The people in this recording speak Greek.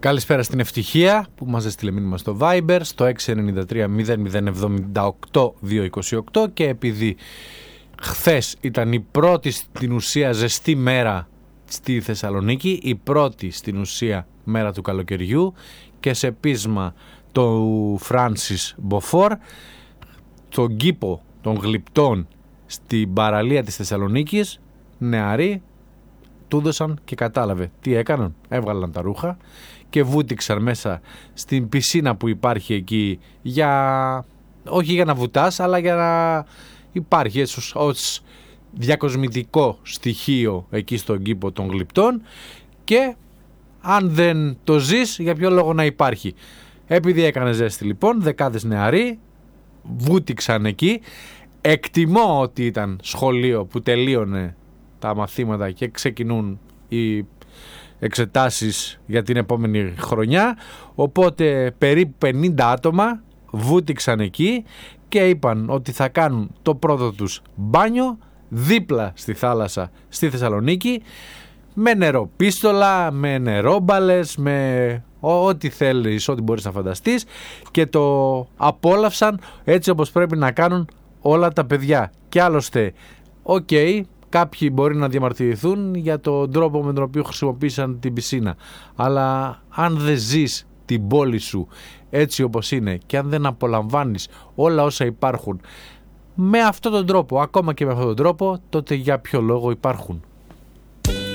Καλησπέρα στην Ευτυχία που μας έστειλε μήνυμα στο Viber στο 693 0078 228 και επειδή χθες ήταν η πρώτη στην ουσία ζεστή μέρα στη Θεσσαλονίκη, η πρώτη στην ουσία μέρα του καλοκαιριού και σε πείσμα του Φράνσις Μποφόρ, στον κήπο των γλυπτών στην παραλία της Θεσσαλονίκης, νεαροί του δώσαν και κατάλαβε τι έκαναν. Έβγαλαν τα ρούχα και βούτυξαν μέσα στην πισίνα που υπάρχει εκεί, όχι για να βουτάς, αλλά για να υπάρχει ως διακοσμητικό στοιχείο εκεί στον κήπο των γλυπτών, και αν δεν το ζεις, για ποιο λόγο να υπάρχει. Επειδή έκανε ζέστη λοιπόν, δεκάδες νεαροί βούτυξαν εκεί. Εκτιμώ ότι ήταν σχολείο που τελείωνε τα μαθήματα και ξεκινούν οι εξετάσεις για την επόμενη χρονιά, οπότε περίπου 50 άτομα βούτυξαν εκεί και είπαν ότι θα κάνουν το πρώτο τους μπάνιο δίπλα στη θάλασσα στη Θεσσαλονίκη, με νεροπίστολα, με νερόμπαλες, με ό,τι θέλεις, ό,τι μπορείς να φανταστείς, και το απόλαυσαν έτσι όπως πρέπει να κάνουν όλα τα παιδιά. Και άλλωστε, κάποιοι μπορεί να διαμαρτυρηθούν για τον τρόπο με τον οποίο χρησιμοποίησαν την πισίνα, αλλά αν δεν ζεις την πόλη σου έτσι όπως είναι και αν δεν απολαμβάνεις όλα όσα υπάρχουν με αυτόν τον τρόπο, ακόμα και με αυτόν τον τρόπο, τότε για ποιο λόγο υπάρχουν?